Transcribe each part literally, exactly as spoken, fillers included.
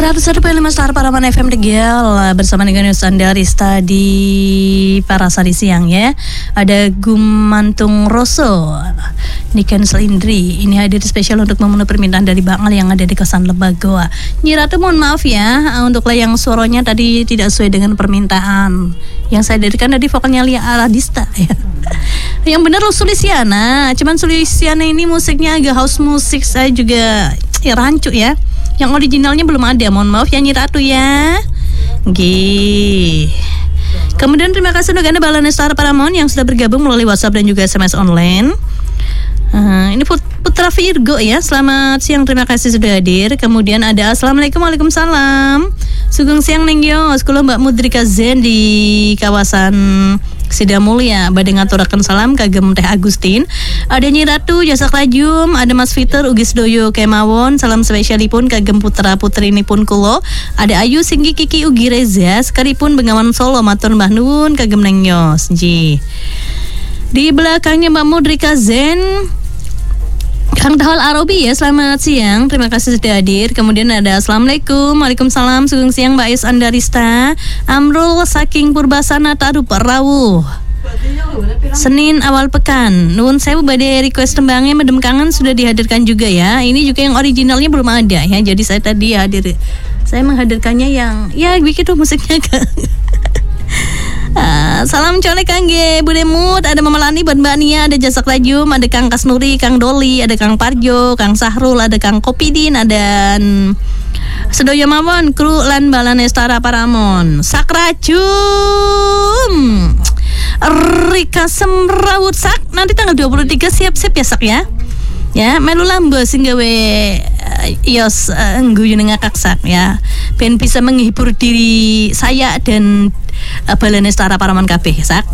seratus satu koma lima Star Paraman F M Tegal bersama dengan Yusandarista di Parasari Siang ya. Ada Gumantung Rosso, Niken Selindri. Ini hadir spesial untuk memenuhi permintaan dari Bang Al yang ada di Kosan Lebagoa. Nyi Ratu mohon maaf ya untuk yang suaranya tadi tidak sesuai dengan permintaan. Yang saya hadirkan tadi vokalnya Lia Aradista ya. Yang benar Sulisiana, cuman Sulisiana ini musiknya agak house musik, saya juga ya rancu ya. Yang originalnya belum ada, mohon maaf ya Nyi Ratu ya. Gih. Kemudian terima kasih untuk Anda Balane Star Paramon yang sudah bergabung melalui WhatsApp dan juga S M S online. Uh, ini Putra Virgo ya. Selamat siang, terima kasih sudah hadir. Kemudian ada Assalamualaikum, Waalaikumsalam. Sugeng siang Neng Yo, sekolah Mbak Mudrika Zen di kawasan Sidamulya. Badhe ngaturaken salam kagem Teh Agustin. Ada Nyi Ratu Jasa Rajum, ada Mas Fiter Ugis Doyo kemawon. Salam spesialipun kagem putra putrinipun kula. Ada Ayu Singgi Kiki Ugi Reza sekalipun Bengawan Solo matur mbah nuwun kagem Neng Yo. Nji. Di belakangnya Mbak Mudrika Zen, Kang Dahol Arobi ya, selamat siang, terima kasih sudah hadir. Kemudian ada Assalamualaikum, Waalaikumsalam, sugeng siang Mbak Is Andarista, Amrul saking Purbasana Tarup Rawuh, Senin awal pekan. Nuwun sewu badhe request tembangnya Medem Kangen sudah dihadirkan juga ya. Ini juga yang originalnya belum ada ya, jadi saya tadi hadir, saya menghadirkannya yang ya begitu musiknya kan. Uh, salam colek kangge Bude Mut, ada Mama Lani buat Mbak Nia, ada Jasak Rajum, ada Kang Kasnuri, Kang Doli, ada Kang Parjo, Kang Sahrul, ada Kang Kopidin, ada Sedoyo Mawon, kru lan Balane Stara Paramon, Sak Rajum, Rika Semrawut Sak, nanti tanggal dua puluh tiga siap-siap ya Sak ya. Ya, melu lambo sing gawe uh, yos uh, ngguyu ning ngakak Sak ya. Ben bisa menghibur diri saya dan uh, Balane Stara Paraman kabeh Sak.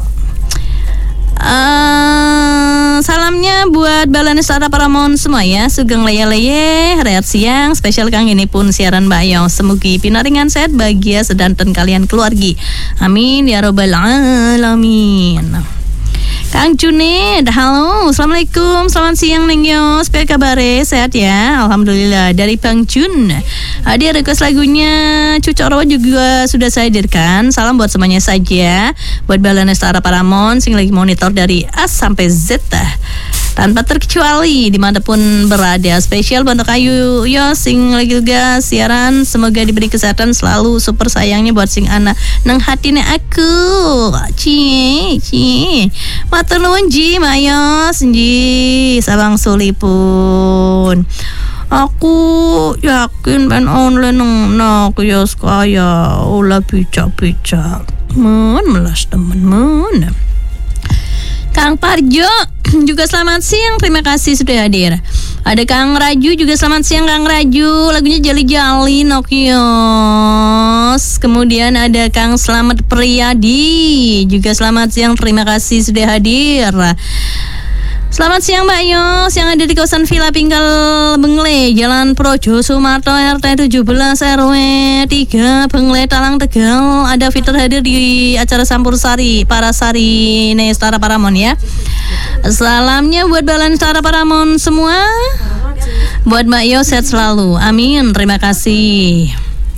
Uh, salamnya buat Balane Stara Paramon semua ya. Sugeng leye-leye rehat siang spesial kang ini pun siaran Mbak Yo. Semoga pinaringan sehat bahagia sedanten kalian keluargi. Amin ya robbal alamin. Kang Junid, halo, assalamualaikum, selamat siang Neng Yo, sepeda kabare sehat ya, alhamdulillah. Dari Bang Jun, hadir request lagunya Cucok Rawa juga sudah saya hadirkan. Salam buat semuanya saja, buat Balane Stara Paramon sing lagi monitor dari A sampai Z tanpa terkecuali dimanapun berada. Spesial buat Ayu yo sing lagi juga siaran, semoga diberi kesehatan selalu, super sayangnya buat sing anak nang hatine aku. Cie, cie. Matur nuwun ji, mayos ji, sabang sulipun. Aku yakin ben online nang nak yos kaya ulah bijak-bijak. Men melas temen men. Kang Parjo juga selamat siang, terima kasih sudah hadir. Ada Kang Raju juga selamat siang Kang Raju, lagunya Jali-Jali Nokios. Kemudian ada Kang Slamet Priyadi juga selamat siang, terima kasih sudah hadir. Selamat siang Mbak Yos yang ada di kawasan Villa Pinggal Bengle, Jalan Projo Sumarto R T tujuh belas R W tiga Bengle Talang Tegal. Ada Fitur hadir di acara Sampursari Parasari Nestara Paramon ya. Salamnya buat Balane Stara Paramon semua, buat Mbak Yos sehat selalu, amin, terima kasih.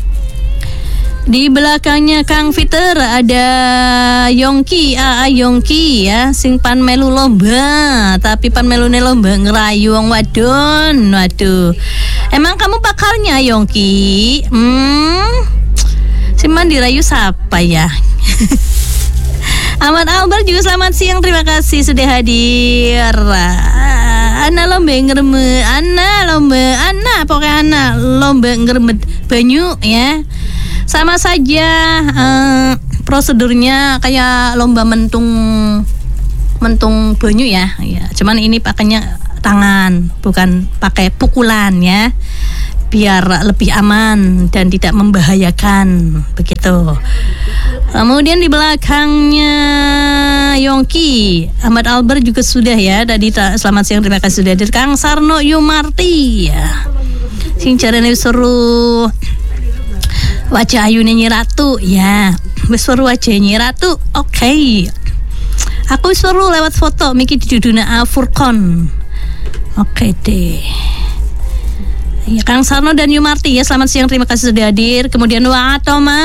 Di belakangnya Kang Fitur ada Yongki, A A Yongki ya, sing pan melu lomba, tapi pan melune lomba ngerayu wong wadon. Waduh. Emang kamu pakarnya Yongki? Hmm. Siman dirayu siapa ya? Ahmad Albar juga selamat siang, terima kasih sudah hadir. Ana lomba ngereme, ana lomba, ana pokoknya ana lomba ngeremet banyu ya. Sama saja uh, prosedurnya kayak lomba mentung mentung banyu ya. Ya, cuman ini pakainya tangan, bukan pakai pukulan ya. Biar lebih aman dan tidak membahayakan begitu. Kemudian di belakangnya Yongki, Ahmad Albar juga sudah ya. Tadi selamat siang, terima kasih sudah hadir. Kang Sarno Yumarti ya. Sing carane seru. Wajah ayune Nyi Ratu ya. Wis weru wajah Nyi Ratu. Oke. Okay. Aku wis weru lewat foto miki di duduna Furkon. Oke okay deh. Ya, Kang Sarno dan Yumarti ya, selamat siang, terima kasih sudah hadir. Kemudian Watoma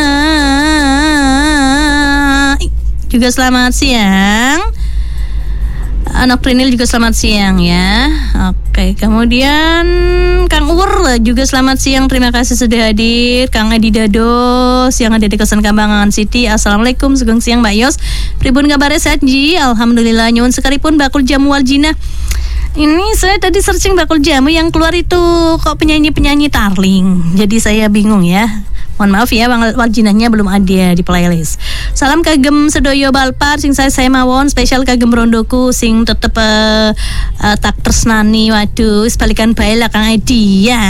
juga selamat siang. Anak Prinil juga selamat siang ya. Oke, kemudian Kang Ur juga selamat siang, terima kasih sudah hadir. Kang Edi Dados yang ada di kawasan Kambangan City, assalamualaikum, sugeng siang Mbak Yos. Pripun kabare sehat ji? Alhamdulillah, nyuwun sekalipun bakul jamu waljina. Ini saya tadi searching bakul jamu, yang keluar itu kok penyanyi-penyanyi Tarling. Jadi saya bingung ya. Mohon maaf ya, Bang, waljinahnya belum ada di playlist. Salam kagem sedoyo Balpar, sing saya saya mawon spesial kagem rondoku sing tetep uh, uh, tak tresnani. Waduh, sebalikan bae lah Kang Edi ya.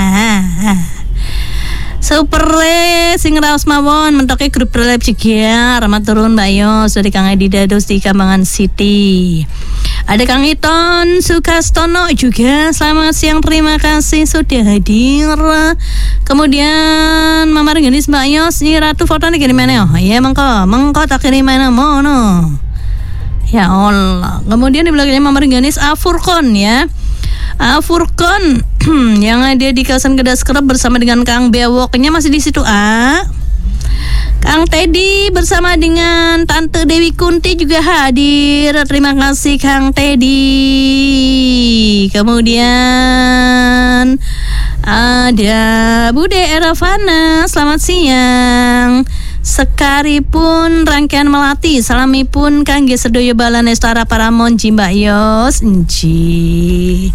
Super le sing raos mawon mentoke grup relap juga rahmat turun Mbak Yos dari Kang Edi Dados di Kambangan City. Ada Kang Iton Sukastono juga selamat siang, terima kasih sudah hadir. Kemudian Mama Rengganis Mbak Yos, ini Ratu foto nih gini mana oh ya mengko mengko tak kirim mana mono ya Allah. Kemudian di belakangnya Mama Rengganis Afurkon ya, Afurkon yang ada di kawasan Kedas Kerep bersama dengan Kang Bewoknya masih di situ ah. Kang Teddy bersama dengan Tante Dewi Kunti juga hadir. Terima kasih Kang Teddy. Kemudian ada Bude Eravana, selamat siang. Sekaripun rangkaian melati, salamipun kangge sedoyo balan Estara Paramon Mbak Yos. Nji.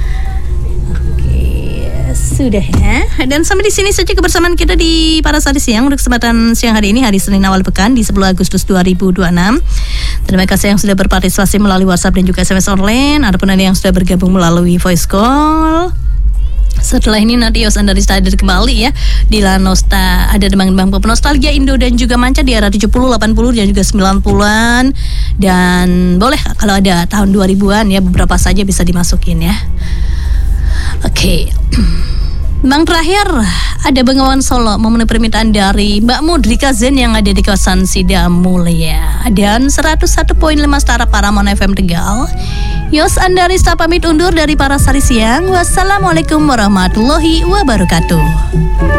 Sudah ya. Dan sampai di sini saja kebersamaan kita di Parasari Siang untuk kesempatan siang hari ini, hari Senin awal pekan di sepuluh Agustus dua ribu dua puluh enam. Terima kasih yang sudah berpartisipasi melalui WhatsApp dan juga S M S online. Adapun ada yang sudah bergabung melalui voice call. Setelah ini nanti Yos Andari hadir kembali ya di Lanosta. Ada demang-demang pop nostalgia Indo dan juga manca di era tujuh puluh, delapan puluh dan juga sembilan puluhan. Dan boleh kalau ada tahun dua ribuan ya, beberapa saja bisa dimasukin ya. Oke. Okay. Bang, terakhir ada Bengawan Solo memenuhi permintaan dari Mbak Mudrika Zen yang ada di kawasan Sidamulia. Dan seratus satu koma lima Setara Paramount F M Tegal. Yos Andarista pamit undur dari Parasari Siang. Wassalamualaikum warahmatullahi wabarakatuh.